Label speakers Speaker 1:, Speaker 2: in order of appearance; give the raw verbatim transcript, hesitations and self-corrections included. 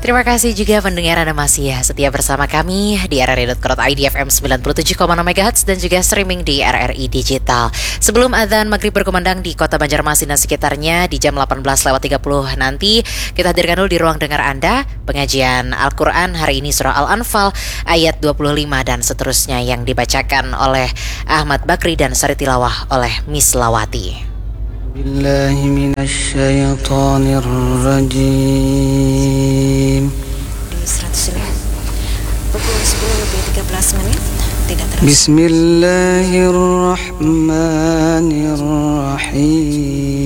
Speaker 1: Terima kasih juga pendengar Anda masih ya setia bersama kami di r r i dot co dot i d F M sembilan puluh tujuh koma enam megahertz dan juga streaming di R R I Digital. Sebelum adzan maghrib berkumandang di kota Banjarmasin dan sekitarnya di jam delapan belas lewat tiga puluh nanti, kita hadirkan dulu di ruang dengar Anda pengajian Al-Quran hari ini surah Al-Anfal ayat dua puluh lima dan seterusnya yang dibacakan oleh Ahmad Bakri dan sari tilawah oleh Miss Lawati.
Speaker 2: Billahi minasyaitonir rajim.
Speaker 3: Di seratus pukul sepuluh lebih tiga belas menit tidak terasa.
Speaker 2: Bismillahirrahmanirrahim.